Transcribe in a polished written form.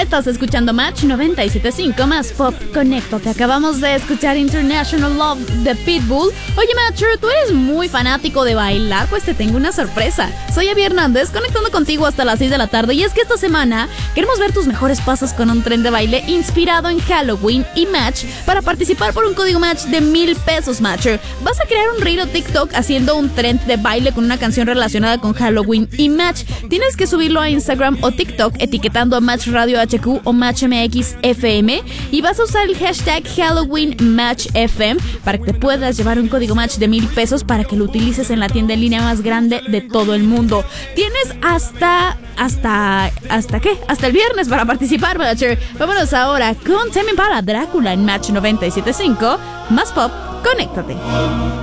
Estás escuchando Match 97.5 más Pop. Conéctate. Acabamos de escuchar International Love de Pitbull. Oye, Matcher, ¿tú eres muy fanático de bailar? Pues te tengo una sorpresa. Soy Abby Hernández, conectando contigo hasta las 6 de la tarde. Y es que esta semana queremos ver tus mejores pasos con un tren de baile inspirado en Halloween y Match para participar por un código Match de $1,000, Matcher. Vas a crear un reel o TikTok haciendo un trend de baile con una canción relacionada con Halloween y Match. Tienes que subirlo a Instagram o TikTok etiquetando a Match Radio HQ o Match MX FM y vas a usar el hashtag Halloween Match FM para que te puedas llevar un código Match de $1,000 para que lo utilices en la tienda en línea más grande de todo el mundo. Tienes hasta el viernes para participar, Matcher. Vámonos ahora con Tame Impala, Drácula en Match 97.5 más Pop. Conéctate.